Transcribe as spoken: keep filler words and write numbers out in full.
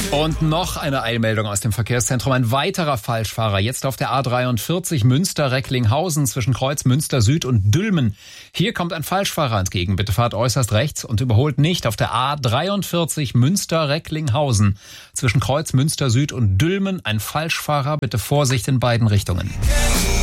Und noch eine Eilmeldung aus dem Verkehrszentrum. Ein weiterer Falschfahrer, jetzt auf der A dreiundvierzig Münster-Recklinghausen zwischen Kreuz Münster Süd und Dülmen. Hier kommt ein Falschfahrer entgegen. Bitte fahrt äußerst rechts und überholt nicht auf der A dreiundvierzig Münster-Recklinghausen zwischen Kreuz Münster Süd und Dülmen. Ein Falschfahrer, bitte Vorsicht in beiden Richtungen.